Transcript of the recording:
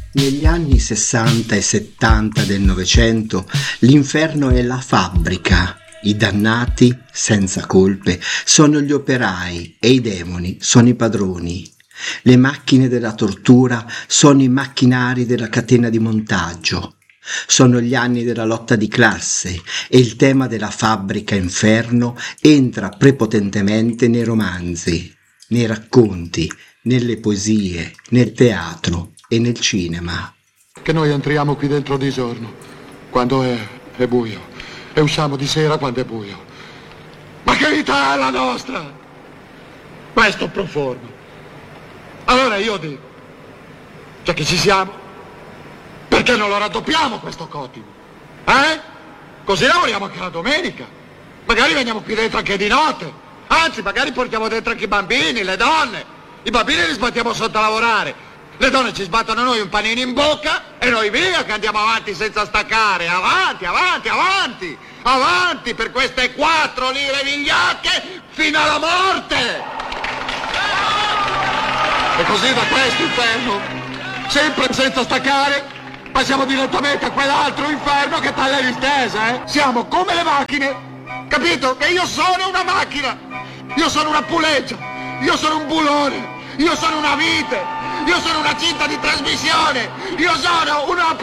Negli anni 60 e 70 del Novecento l'inferno è la fabbrica, i dannati, senza colpe, sono gli operai e i demoni sono i padroni. Le macchine della tortura sono i macchinari della catena di montaggio. Sono gli anni della lotta di classe e il tema della fabbrica inferno entra prepotentemente nei romanzi, nei racconti, nelle poesie, nel teatro e nel cinema. Che noi entriamo qui dentro di giorno, quando è buio, e usciamo di sera quando è buio. Ma che vita è la nostra? Questo profondo. Allora io dico, già che ci siamo, perché non lo raddoppiamo questo cotimo? Così lavoriamo anche la domenica. Magari veniamo qui dentro anche di notte. Anzi, magari portiamo dentro anche i bambini, le donne. I bambini li sbattiamo sotto a lavorare. Le donne ci sbattono noi un panino in bocca e noi via che andiamo avanti senza staccare. Avanti, avanti, avanti. Avanti per queste 4 lire vigliacche fino alla morte. E così da questo inferno, sempre senza staccare, passiamo direttamente a quell'altro inferno che taglia le stese, Siamo come le macchine, capito? Che io sono una macchina, io sono una puleggia, io sono un bulone, io sono una vite, io sono una cinta di trasmissione, io sono una